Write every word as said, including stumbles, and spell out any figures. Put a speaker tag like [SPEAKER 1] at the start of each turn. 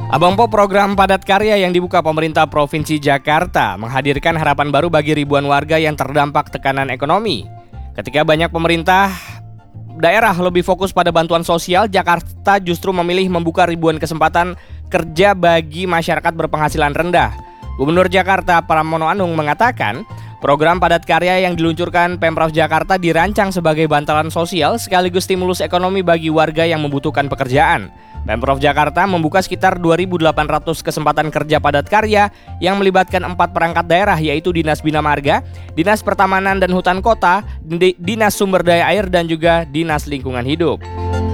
[SPEAKER 1] Abang Po, program padat karya yang dibuka pemerintah Provinsi Jakarta menghadirkan harapan baru bagi ribuan warga yang terdampak tekanan ekonomi. Ketika banyak pemerintah daerah lebih fokus pada bantuan sosial, Jakarta justru memilih membuka ribuan kesempatan kerja bagi masyarakat berpenghasilan rendah. Gubernur Jakarta Pramono Anung mengatakan, program padat karya yang diluncurkan Pemprov Jakarta dirancang sebagai bantalan sosial sekaligus stimulus ekonomi bagi warga yang membutuhkan pekerjaan. Pemprov Jakarta membuka sekitar dua ribu delapan ratus kesempatan kerja padat karya yang melibatkan empat perangkat daerah, yaitu Dinas Bina Marga, Dinas Pertamanan dan Hutan Kota, Dinas Sumber Daya Air, dan juga Dinas Lingkungan Hidup.